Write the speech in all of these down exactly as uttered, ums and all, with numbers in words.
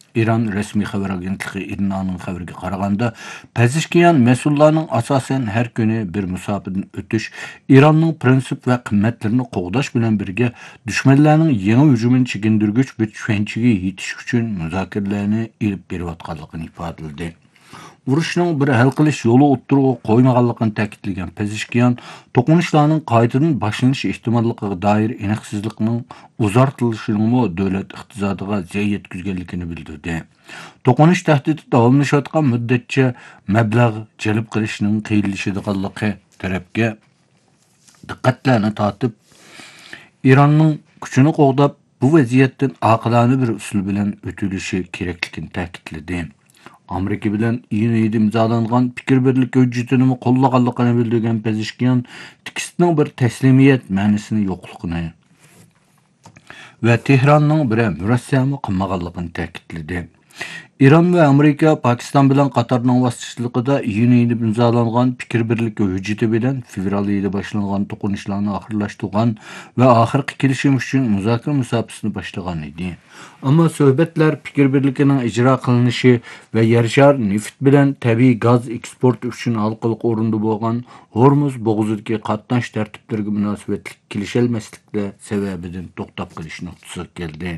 İran resmi xabar agentligi İRNA'nın xabariga qaraganda, Pezeshkian mas'ullarning asosan har kuni bir musofadan o'tish, İranning prinsip va qimmatlarini qo'g'dash bilan birga dushmanlarning yangi hujumini chekindirgich bir tushunchaga yetish uchun muzokaralarni ilib berayotganligini ifodaladi. Urushning bir hal qilish yo'li o'ttirg'i qo'ymaganligini ta'kidlagan Pezeshkian, to'qinishlarning qaytadan boshlanish ehtimolligiga doir aniqsizlikning uzartilishining davlat iqtisodiga ziyon yetkazganligini bildirdi. To'qinish tahdidi davomlashayotgan muddatcha mablag' jalb qilishning qiyinlashadiganligi tarafga diqqatlarni tortib, İranning kuchini qo'g'dab, bu vaziyatdan oqilona bir usul bilan o'tilishi kerakligini ta'kidladi. Amerika bilan iyun oyida imzolangan fikr birlik hujjatini qo'llaganligini bildirgan Pezeshkian, tekstning bir taslimiyat ma'nosini yo'qligini va Tehronning bir murassami qilmaganligini ta'kidladi. İran ve Amerika, Pakistan bilan Qatarning vasitçiligida iyun oyida imzolangan fikr birlik hujjati bilan fevral oyida boshlangan to'qinishlarni oxirlashtirgan va oxirgi kelishim uchun muzokara musofasini boshlagan edi. Ammo suhbatlar fikr birligining ijro qilinishi va Yershar neft bilan tabiiy gaz eksport uchun halqalik o'rinda bo'lgan Hormuz bo'g'izidagi qatnash tartiblariga munosabatli kelisholmaslikda sababidan to'xtab qilish nuqtasiga keldi.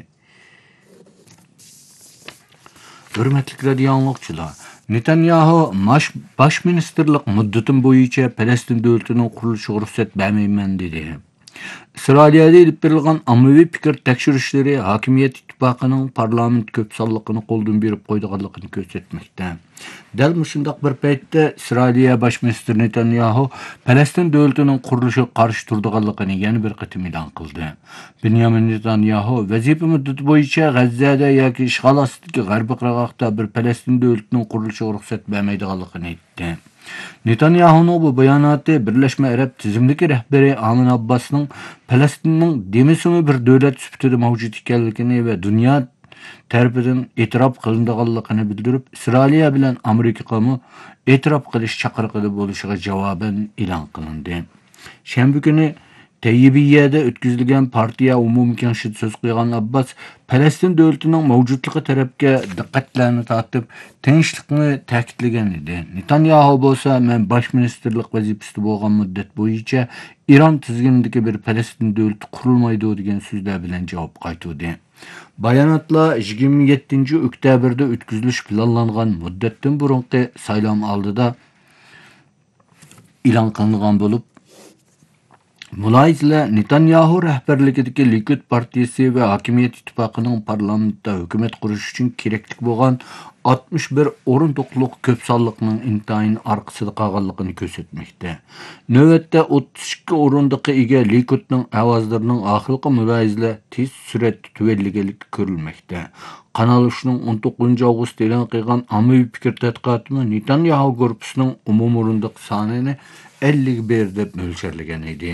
Hürmetli radio anlıqçılar, Netanyahu baş ministerlik müddetin boyunca Palestin devletinin kuruluşu ruhsat vermeymen dedi. İsrailiyada edip verilgan ammaviy fikir tekshirishleri hakimiyet ittifaqının parlament köp sallıqını qo'ldan berib qo'ydiganligini ko'rsatmoqda. Dal mushundaq bir paytda İsrailiya baş minister Netanyahu Palestin devletinin qurilishi qarshi turdiganligini yana bir qatim e'lon qildi. Benyamin Netanyahu vazifa muddati bo'yicha G'azzada yoki ishg'ol ostidagi g'arbiy qirg'oqda bir Palestin devletinin qurilishiga ruxsat bermaydiganligini aytdi. Netanyahu'nun bu bayonoti Birleşme Arab tizimdeki rehberi Amin Abbas'ның Palestinning demisimi bir davlat sifatida mavjud ekanligini va dunyo tarafidan e'tirof qilinganligini bildirib, İsrailiya bilan Amerikani e'tirof qilish chaqiriqida bo'lishiga javoban e'lon qilindi. Shanba kuni Tayyibiyada o'tkazilgan partiya umumiy kengashida so'z qo'ygan Abbas, Palestin davlatining mavjudligi tarafga diqqatlarni tortib, tinchlikni ta'kidlagan edi. Netanyahu bo'lsa, men bosh ministerlik vazifasida bo'lgan muddat bo'yicha İran tizginidagi bir Palestin davlati qurilmaydi degan so'zlar bilan javob qaytardi. Bayonotlar yigirma yettinchi oktyabrda o'tkazilish planlangan muddatdan burungi saylam oldida e'lon qilingan bo'lib, Mulayizlar Netanyahu rahbarligidagi Likud partiyasi va hokimiyat ittifoqining parlamentda hukumat qurish uchun kerakli bo'lgan oltmish bir o'rindiqliq ko'p sonliqning intayin orqasida qolganligini ko'rsatmoqda. Navbatda o'ttiz ikki o'rindiqqa ega Likudning ovozlarining oxirgi mulayizlar tez suratda tuvalliganligi ko'rilmoqda. Kanal uchning o'n to'qqizinchi avgust e'lon qilgan ommaviy fikr tadqiqoti Netanyahu guruhining umumiy o'rindiq sonini ellik bir deb mo'ljallagan edi.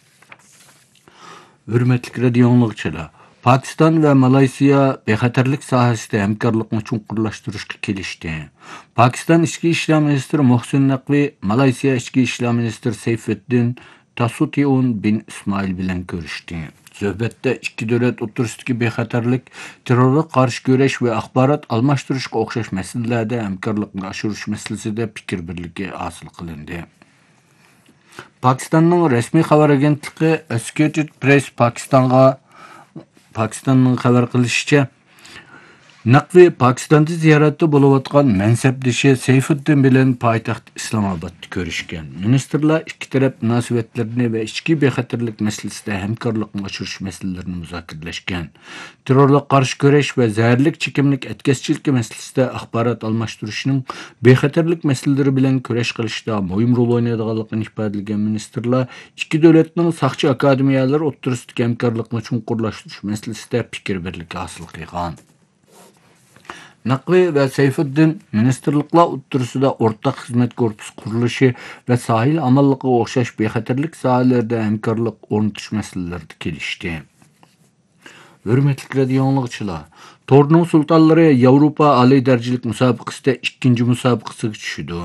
Hurmatli radio anlıqçılar, Pakistan ve Malayziya bexatarlik sohasida hamkorlikni chuqurlashtirishga kelishdi. Pakistan Ichki ishlar ministri Muhsin Naqvi Malayziya Ichki ishlar ministri Sayfiddin Tasutiun bin Ismoil bilan ko'rishdi. Suhbatda ikki davlat o'rtasidagi bexatarlik, terrorga qarshi kurash va axborot almashtirishga o'xshash masalalarda hamkorlikni oshirish masalasida fikr birligi hosil qilindi. Pakistanning rasmiy xabar agentligi Associated Press Pakistanga Pakistanning xabar qilishicha, Naqvi Pakistonda ziyoratda bo'layotgan mansabdoshi Sayfiddin bilan poytaxt Islomobodda ko'rishgan. Ministerlar ikki taraf munosabatlarini va ichki bexatarlik masalasida hamkorlikni oshirish masalalarini muzokaralashgan. Terrorga qarshi kurash va zaharlik chekimlik atkazchilik masalasida axborot almashtirishning bexatarlik masalalari bilan kurash qilishda muhim rol o'ynaydiganligini ifodalagan ministerlar ikki davlatning soqchi akademiyalari o'rtasidagi hamkorlikni chuqurlashtirish masalasida fikr birligi hosil qilgan. Naqvi ve Sayfiddin ministerliklar o'rtasida o'rtaq xizmat korpusi qurilishi va sahil amalligiga o'xshash bexatarlik sohalarida hamkorlik o'rnatish masalalarida kelishdi. Hurmatli radio anlıqçılar, Torning sultonlari Yevropa oliy darajalik musobaqasida ikkinchi musobaqasiga tushdi.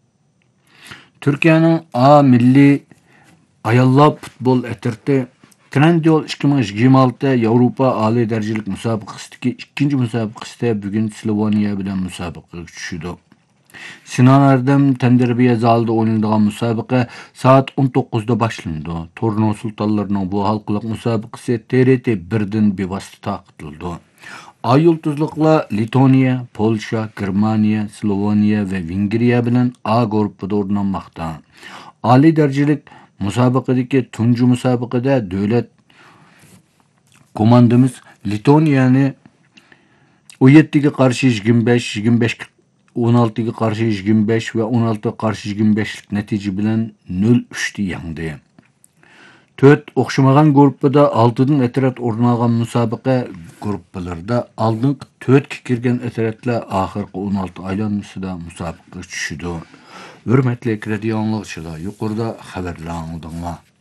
Turkiyaning A milliy ayollar futbol atirti Trendyol ikki ming yigirma olti Yevropa oliy darajalik musobaqasidagi ikkinchi musobaqasida bugun Sloveniya bilan musobaqaga tushdi. Sinan Erdem tendirbiye zalida oynanadigan musobaqa soat o'n to'qqizda boshlanadi. Turno sultonlarining bu halqılık musobaqasi T R T birdan bevosita taqdirldi. Ay yulduzliqlar Litoniya, Polsha, Germaniya, Sloveniya ve Vengriya bilan A guruhida o'rnanmoqda. Oliy darajalik musobaqadagi tunji musobaqada davlat komandamiz Litoniyani o'n yettiga qarshi yigirma besh, yigirma besh o'n oltiga qarshi yigirma besh ve o'n oltiga qarshi yigirma beshlik natija bilan nol uchda yengdi. to'rt o'xshamagan guruhida oltidan etaraf o'rin olgan musobaqa guruhlarida oldingi to'rtga kirgan etaraflar oxirgi o'n olti aylanmasida musobaqaga tushdi. Hurmatli radio anglovchilar, yuqorida xabarlar angladinglar.